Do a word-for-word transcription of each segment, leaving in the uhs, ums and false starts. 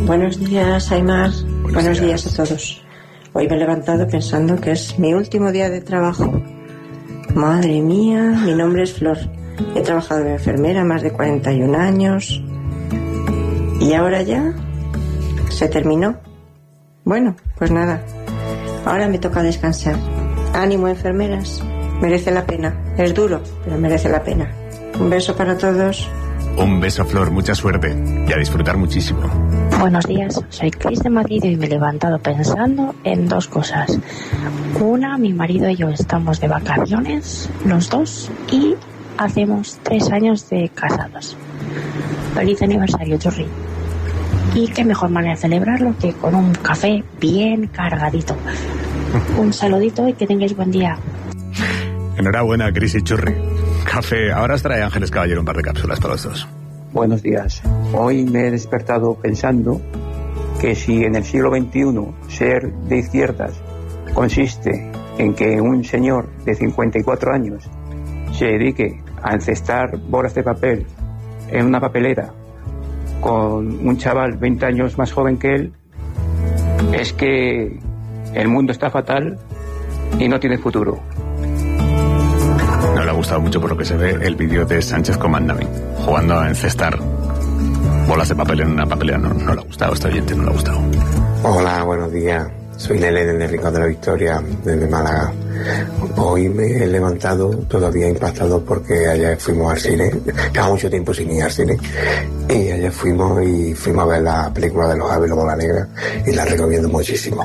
Buenos días, Aymar. Buenos, Buenos días. días a todos. Hoy me he levantado pensando que es mi último día de trabajo. Madre mía, mi nombre es Flor. He trabajado de enfermera más de cuarenta y un años. Y ahora ya se terminó. Bueno, pues nada. Ahora me toca descansar. Ánimo, enfermeras. Merece la pena. Es duro, pero merece la pena. Un beso para todos. Un beso, Flor, mucha suerte y a disfrutar muchísimo. Buenos días, soy Cris de Madrid y me he levantado pensando en dos cosas. Una, mi marido y yo estamos de vacaciones, los dos, y hacemos tres años de casados. Feliz aniversario, Churri. Y qué mejor manera de celebrarlo que con un café bien cargadito. Un saludito y que tengáis buen día. Enhorabuena, Cris y Churri. Café. Ahora os trae Ángeles Caballero un par de cápsulas para los dos. Buenos días. Hoy me he despertado pensando que si en el siglo veintiuno ser de izquierdas consiste en que un señor de cincuenta y cuatro años se dedique a encestar bolas de papel en una papelera con un chaval veinte años más joven que él, es que el mundo está fatal y no tiene futuro. No le ha gustado mucho, por lo que se ve, el vídeo de Sánchez con Mandami jugando a encestar bolas de papel en una papelera. No, no le ha gustado, este oyente no le ha gustado. Hola, buenos días. Soy Lele desde Rincón de la Victoria, desde Málaga. Hoy me he levantado todavía impactado porque ayer fuimos al cine. Lleva mucho tiempo sin ir al cine. Y ayer fuimos y fuimos a ver la película de los Aves y la Bola Negra y la recomiendo muchísimo.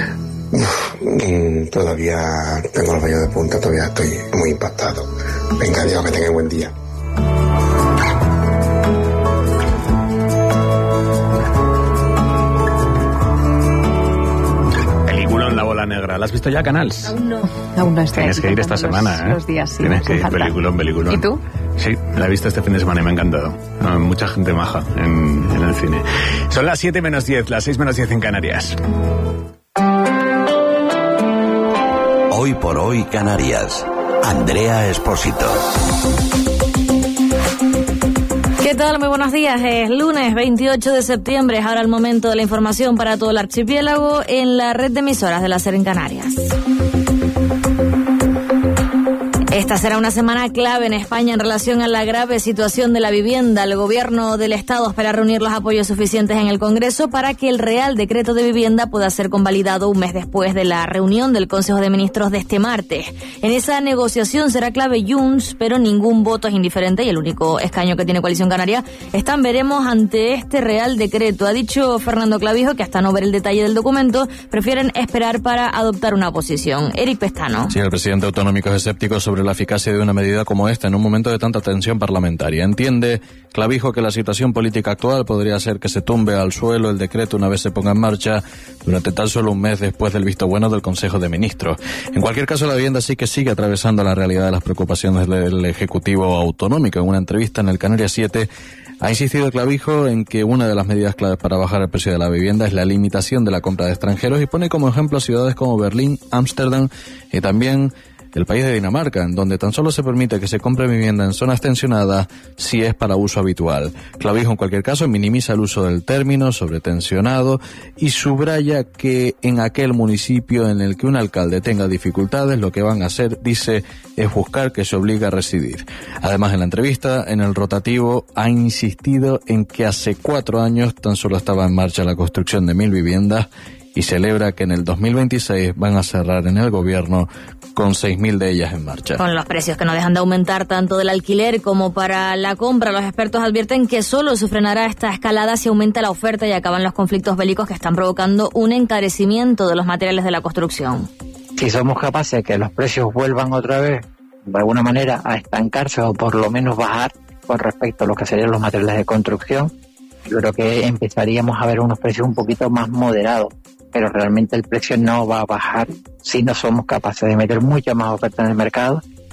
Uf, todavía tengo los vellos de punta, todavía estoy muy impactado. Venga, Dios, que tengáis buen día. Película en La Bola Negra. ¿La has visto ya, Canals? Aún no. Aún no estoy. Tienes que ir esta los, semana, ¿eh? Los días, sí. Tienes que ir, peliculón, peliculón. ¿Y tú? Sí, la he visto este fin de semana y me ha encantado. Ah, mucha gente maja en, en el cine. Son las siete menos diez, las seis menos diez en Canarias. Hoy por hoy Canarias. Andrea Espósito. ¿Qué tal? Muy buenos días. Es lunes veintiocho de septiembre. Es ahora el momento de la información para todo el archipiélago en la red de emisoras de la SER en Canarias. Esta será una semana clave en España en relación a la grave situación de la vivienda. El gobierno del Estado espera reunir los apoyos suficientes en el Congreso para que el Real Decreto de Vivienda pueda ser convalidado un mes después de la reunión del Consejo de Ministros de este martes. En esa negociación será clave Junts, pero ningún voto es indiferente y el único escaño que tiene Coalición Canaria están veremos ante este Real Decreto. Ha dicho Fernando Clavijo que hasta no ver el detalle del documento prefieren esperar para adoptar una posición. Eric Pestano. Sí, el presidente autonómico es escéptico sobre la eficacia de una medida como esta en un momento de tanta tensión parlamentaria. Entiende Clavijo que la situación política actual podría hacer que se tumbe al suelo el decreto una vez se ponga en marcha durante tan solo un mes después del visto bueno del Consejo de Ministros. En cualquier caso, la vivienda sí que sigue atravesando la realidad de las preocupaciones del Ejecutivo autonómico. En una entrevista en el Canarias siete ha insistido Clavijo en que una de las medidas claves para bajar el precio de la vivienda es la limitación de la compra de extranjeros y pone como ejemplo ciudades como Berlín, Ámsterdam y también el país de Dinamarca, en donde tan solo se permite que se compre vivienda en zonas tensionadas si es para uso habitual. Clavijo, en cualquier caso, minimiza el uso del término sobretensionado y subraya que en aquel municipio en el que un alcalde tenga dificultades, lo que van a hacer, dice, es buscar que se obligue a residir. Además, en la entrevista, en el rotativo, ha insistido en que hace cuatro años tan solo estaba en marcha la construcción de mil viviendas y celebra que en el dos mil veintiséis van a cerrar en el gobierno con seis mil de ellas en marcha. Con los precios que no dejan de aumentar tanto del alquiler como para la compra, los expertos advierten que solo se frenará esta escalada si aumenta la oferta y acaban los conflictos bélicos que están provocando un encarecimiento de los materiales de la construcción. Si somos capaces de que los precios vuelvan otra vez, de alguna manera, a estancarse o por lo menos bajar con respecto a lo que serían los materiales de construcción, yo creo que empezaríamos a ver unos precios un poquito más moderados. Pero realmente el precio no va a bajar si no somos capaces de meter mucha más oferta en el mercado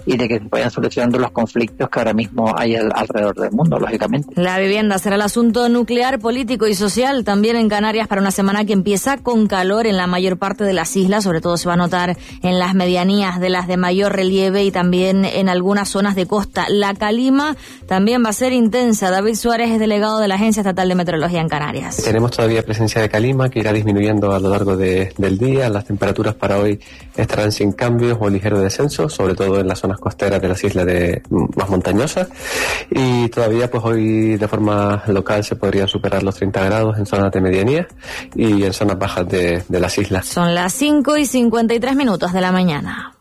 y de que se vayan solucionando los conflictos que ahora mismo hay al, alrededor del mundo, lógicamente. La vivienda será el asunto nuclear, político y social también en Canarias para una semana que empieza con calor en la mayor parte de las islas, sobre todo se va a notar en las medianías de las de mayor relieve y también en algunas zonas de costa. La calima también va a ser intensa. David Suárez es delegado de la Agencia Estatal de Meteorología en Canarias. Tenemos todavía presencia de calima que irá disminuyendo a lo largo de, del día. Las temperaturas para hoy estarán sin cambios o ligero descenso, sobre todo en las zonas costeras de las islas de, más montañosas, y todavía pues hoy de forma local se podrían superar los treinta grados en zonas de medianía y en zonas bajas de, de las islas. Son las cinco y cincuenta y tres minutos de la mañana.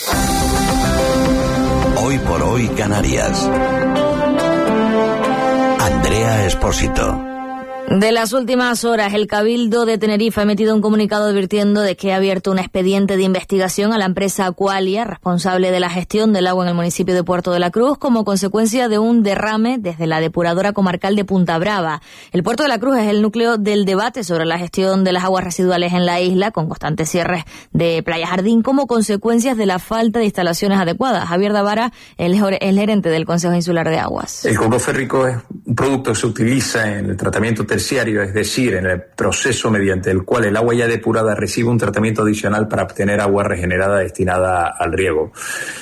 Hoy por hoy Canarias. Andrea Espósito. De las últimas horas, el Cabildo de Tenerife ha emitido un comunicado advirtiendo de que ha abierto un expediente de investigación a la empresa Aqualia, responsable de la gestión del agua en el municipio de Puerto de la Cruz, como consecuencia de un derrame desde la depuradora comarcal de Punta Brava. El Puerto de la Cruz es el núcleo del debate sobre la gestión de las aguas residuales en la isla, con constantes cierres de Playa Jardín como consecuencias de la falta de instalaciones adecuadas. Javier Davara, el, el gerente del Consejo Insular de Aguas. El cloruro férrico es un producto que se utiliza en el tratamiento terciario, es decir, en el proceso mediante el cual el agua ya depurada recibe un tratamiento adicional para obtener agua regenerada destinada al riego.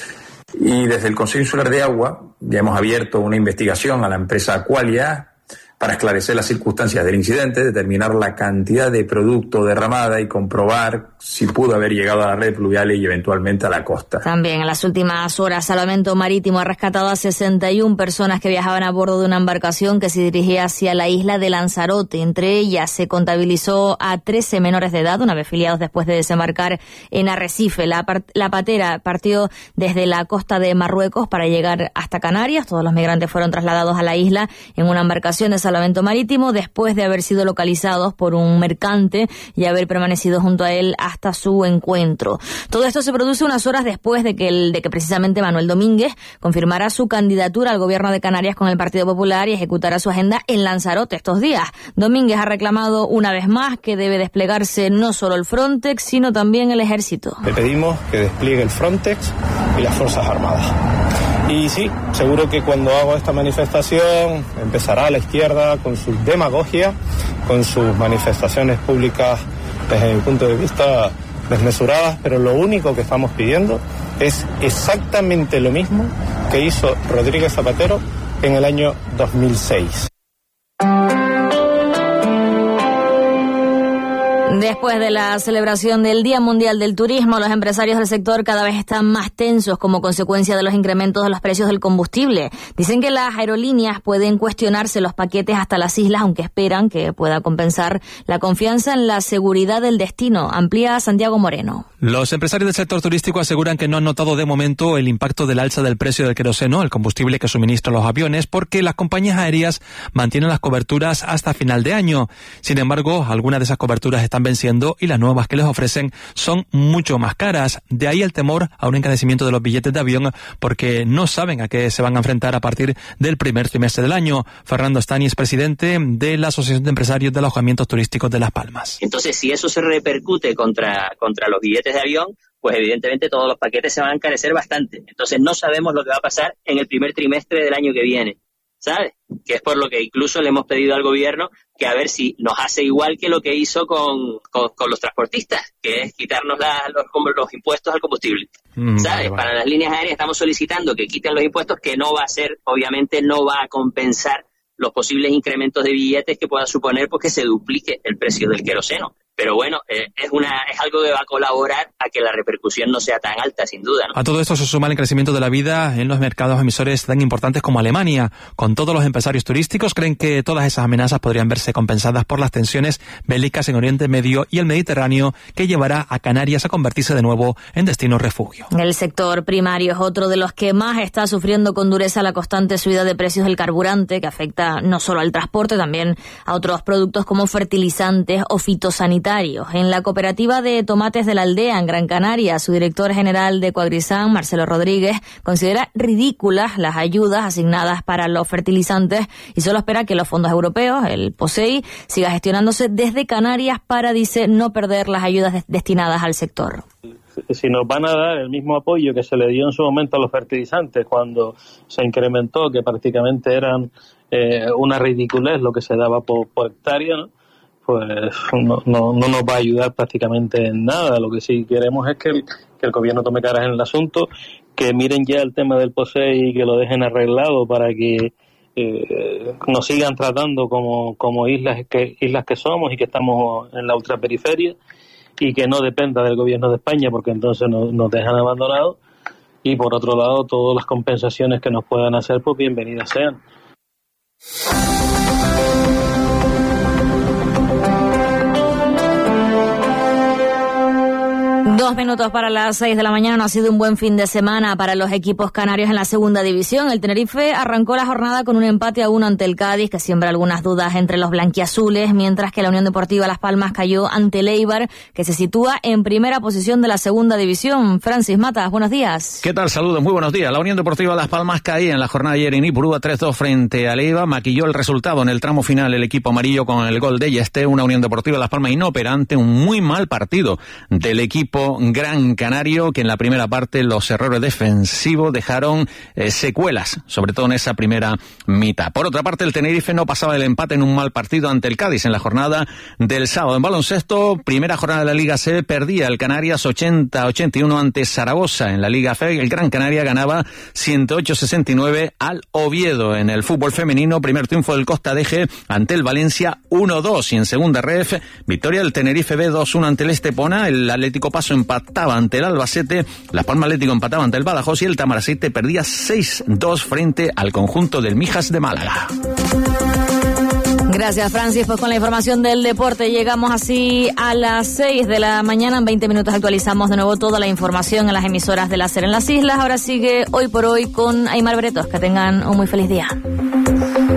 Y desde el Consejo Insular de Agua ya hemos abierto una investigación a la empresa Aqualia para esclarecer las circunstancias del incidente, determinar la cantidad de producto derramada y comprobar si pudo haber llegado a la red pluvial y eventualmente a la costa. También en las últimas horas, Salvamento Marítimo ha rescatado a sesenta y una personas que viajaban a bordo de una embarcación que se dirigía hacia la isla de Lanzarote. Entre ellas se contabilizó a trece menores de edad, una vez filiados después de desembarcar en Arrecife. La, la patera partió desde la costa de Marruecos para llegar hasta Canarias. Todos los migrantes fueron trasladados a la isla en una embarcación de Salvamento Marítimo después de haber sido localizados por un mercante y haber permanecido junto a él hasta su encuentro. Todo esto se produce unas horas después de que, el, de que precisamente Manuel Domínguez confirmara su candidatura al gobierno de Canarias con el Partido Popular y ejecutara su agenda en Lanzarote estos días. Domínguez ha reclamado una vez más que debe desplegarse no solo el Frontex, sino también el Ejército. Le pedimos que despliegue el Frontex y las Fuerzas Armadas. Y sí, seguro que cuando hago esta manifestación empezará la izquierda con su demagogia, con sus manifestaciones públicas desde mi punto de vista desmesuradas, pero lo único que estamos pidiendo es exactamente lo mismo que hizo Rodríguez Zapatero en el año dos mil seis. Después de la celebración del Día Mundial del Turismo, los empresarios del sector cada vez están más tensos como consecuencia de los incrementos de los precios del combustible. Dicen que las aerolíneas pueden cuestionarse los paquetes hasta las islas, aunque esperan que pueda compensar la confianza en la seguridad del destino. Amplía Santiago Moreno. Los empresarios del sector turístico aseguran que no han notado de momento el impacto del alza del precio del queroseno, el combustible que suministra los aviones, porque las compañías aéreas mantienen las coberturas hasta final de año. Sin embargo, algunas de esas coberturas están venciendo y las nuevas que les ofrecen son mucho más caras. De ahí el temor a un encarecimiento de los billetes de avión porque no saben a qué se van a enfrentar a partir del primer trimestre del año. Fernando Estani es presidente de la Asociación de Empresarios de Alojamientos Turísticos de Las Palmas. Entonces, si eso se repercute contra, contra los billetes de avión, pues evidentemente todos los paquetes se van a encarecer bastante. Entonces no sabemos lo que va a pasar en el primer trimestre del año que viene, ¿sabes? Que es por lo que incluso le hemos pedido al gobierno que a ver si nos hace igual que lo que hizo con, con, con los transportistas, que es quitarnos la, los, los impuestos al combustible. Mm, ¿sabes? Vale, vale. Para las líneas aéreas estamos solicitando que quiten los impuestos, que no va a ser, obviamente no va a compensar los posibles incrementos de billetes que pueda suponer pues que se duplique el precio del queroseno. Pero bueno, eh, es una es algo que va a colaborar a que la repercusión no sea tan alta, sin duda, ¿no? A todo esto se suma el crecimiento de la vida en los mercados emisores tan importantes como Alemania. Con todos los empresarios turísticos creen que todas esas amenazas podrían verse compensadas por las tensiones bélicas en Oriente Medio y el Mediterráneo, que llevará a Canarias a convertirse de nuevo en destino refugio. El sector primario es otro de los que más está sufriendo con dureza la constante subida de precios del carburante, que afecta no solo al transporte, también a otros productos como fertilizantes o fitosanitarios. En la cooperativa de tomates de la Aldea, en Gran Canaria, su director general de Coagrisán, Marcelo Rodríguez, considera ridículas las ayudas asignadas para los fertilizantes y solo espera que los fondos europeos, el POSEI, siga gestionándose desde Canarias para, dice, no perder las ayudas de- destinadas al sector. que si nos van a dar el mismo apoyo que se le dio en su momento a los fertilizantes cuando se incrementó, que prácticamente eran eh, una ridiculez lo que se daba por, por hectárea, ¿no? Pues no, no, no nos va a ayudar prácticamente en nada. Lo que sí queremos es que el, que el gobierno tome caras en el asunto, que miren ya el tema del POSEI y que lo dejen arreglado para que eh, nos sigan tratando como, como islas que, islas que somos y que estamos en la ultraperiferia, y que no dependa del gobierno de España, porque entonces nos, nos dejan abandonados. Y por otro lado, todas las compensaciones que nos puedan hacer, pues bienvenidas sean. Dos minutos para las seis de la mañana. No ha sido un buen fin de semana para los equipos canarios en la segunda división. El Tenerife arrancó la jornada con un empate a uno ante el Cádiz, que siembra algunas dudas entre los blanquiazules, mientras que la Unión Deportiva Las Palmas cayó ante el Eibar, que se sitúa en primera posición de la segunda división. Francis Matas, buenos días. ¿Qué tal? Saludos, muy buenos días. La Unión Deportiva Las Palmas caía en la jornada de ayer en Ipurúa tres dos frente al Eibar. Maquilló el resultado en el tramo final el equipo amarillo con el gol de Yeste, una Unión Deportiva Las Palmas inoperante, un muy mal partido del equipo Gran Canario, que en la primera parte los errores defensivos dejaron eh, secuelas, sobre todo en esa primera mitad. Por otra parte, el Tenerife no pasaba del empate en un mal partido ante el Cádiz en la jornada del sábado. En baloncesto, primera jornada de la Liga C, perdía el Canarias ochenta a ochenta y uno ante Zaragoza. En la Liga F, el Gran Canaria ganaba ciento ocho a sesenta y nueve al Oviedo. En el fútbol femenino, primer triunfo del Costa Deje ante el Valencia uno dos, y en segunda ref, victoria del Tenerife B dos uno ante el Estepona. El Atlético Paso empataba ante el Albacete, Las Palmas Atlético empataba ante el Badajoz y el Tamaracete perdía seis dos frente al conjunto del Mijas de Málaga. Gracias, Francis. Pues con la información del deporte llegamos así a las seis de la mañana. En veinte minutos actualizamos de nuevo toda la información en las emisoras de la SER en las islas. Ahora sigue Hoy por Hoy con Aymar Bretos. Que tengan un muy feliz día.